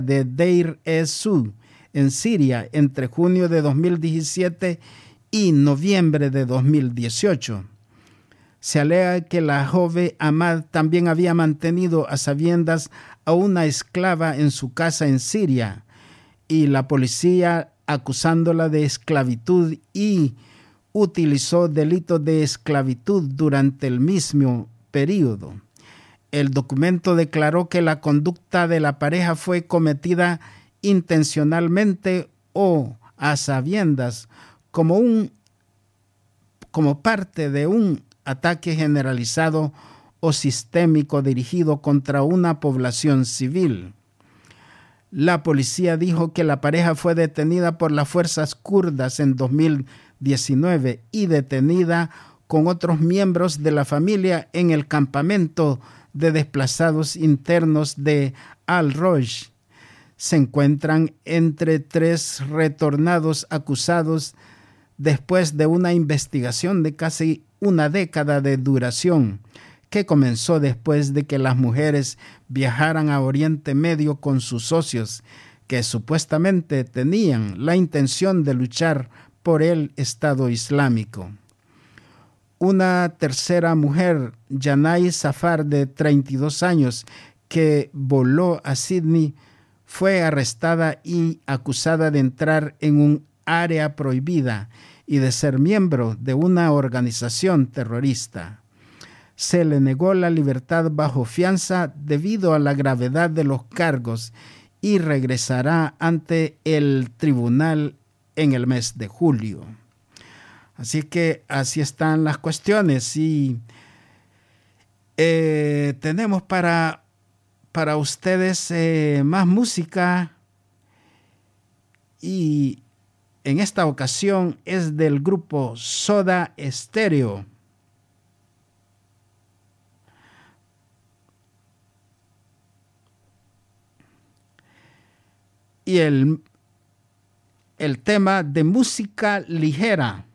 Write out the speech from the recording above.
de Deir ez-Zor en Siria entre junio de 2017 y noviembre de 2018. Se alega que la joven Ahmad también había mantenido a sabiendas a una esclava en su casa en Siria, y la policía acusándola de esclavitud y utilizó delitos de esclavitud durante el mismo periodo. El documento declaró que la conducta de la pareja fue cometida intencionalmente o a sabiendas como parte de un ataque generalizado o sistémico dirigido contra una población civil. La policía dijo que la pareja fue detenida por las fuerzas kurdas en 2019 y detenida con otros miembros de la familia en el campamento de desplazados internos de Al-Roj. Se encuentran entre 3 retornados acusados después de una investigación de casi una década de duración, que comenzó después de que las mujeres viajaran a Oriente Medio con sus socios, que supuestamente tenían la intención de luchar por el Estado Islámico. Una tercera mujer, Janai Safar, de 32 años, que voló a Sydney, fue arrestada y acusada de entrar en un área prohibida y de ser miembro de una organización terrorista. Se le negó la libertad bajo fianza debido a la gravedad de los cargos y regresará ante el tribunal en el mes de julio. Así que así están las cuestiones y tenemos para ustedes más música, y en esta ocasión es del grupo Soda Stereo. Y el tema de música ligera.